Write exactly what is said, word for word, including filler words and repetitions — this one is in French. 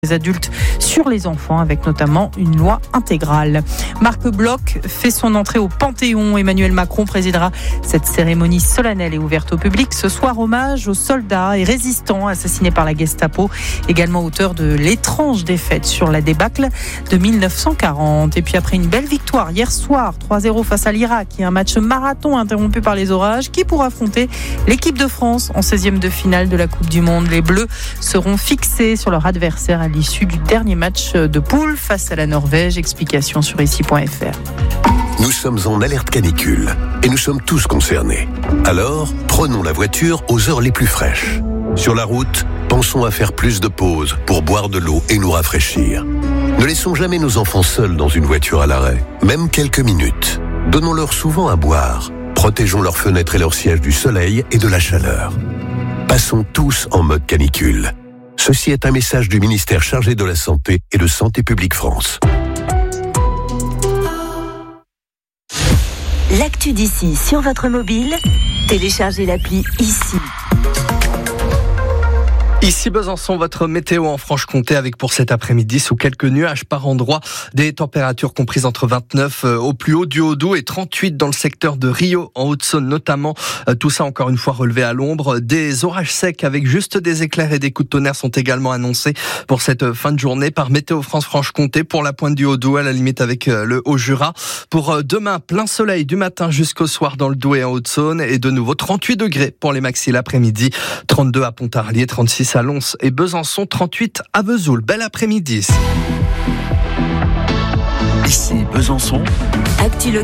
les adultes sur les enfants, avec notamment une loi intégrale. Marc Bloch fait son entrée au Panthéon. Emmanuel Macron présidera cette cérémonie solennelle et ouverte au public ce soir. Hommage aux soldats et résistants assassinés par la Gestapo, également auteur de l'étrange défaite sur la débâcle de mille neuf cent quarante. Et puis après une belle victoire hier soir, trois zéro face à l'Irak, et un match marathon interrompu par les orages, qui pourra affronter l'équipe de France en seizième de finale de la Coupe du Monde. Les Bleus seront fixés sur leur adversaire à l'issue du dernier match de poule face à la Norvège. Explication sur ici point f r. Nous sommes en alerte canicule et nous sommes tous concernés. Alors, prenons la voiture aux heures les plus fraîches. Sur la route, pensons à faire plus de pauses pour boire de l'eau et nous rafraîchir. Ne laissons jamais nos enfants seuls dans une voiture à l'arrêt, même quelques minutes. Donnons-leur souvent à boire. Protégeons leurs fenêtres et leurs sièges du soleil et de la chaleur. Passons tous en mode canicule. Ceci est un message du ministère chargé de la Santé et de Santé publique France. L'actu d'ici sur votre mobile, téléchargez l'appli ici. Ici Besançon, votre météo en Franche-Comté avec pour cet après-midi sous quelques nuages par endroit, des températures comprises entre vingt-neuf au plus haut du Haut-Doubs et trente-huit dans le secteur de Rio en Haute-Saône notamment. Tout ça encore une fois relevé à l'ombre. Des orages secs avec juste des éclairs et des coups de tonnerre sont également annoncés pour cette fin de journée par Météo France Franche-Comté pour la pointe du Haut-Doubs à la limite avec le Haut-Jura. Pour demain, plein soleil du matin jusqu'au soir dans le Doubs et en Haute-Saône et de nouveau trente-huit degrés pour les maxi l'après-midi, trente-deux à Pontarlier, trente-six à Lons et Besançon, trente-huit à Vesoul. Bel après-midi. Ici Besançon. Actu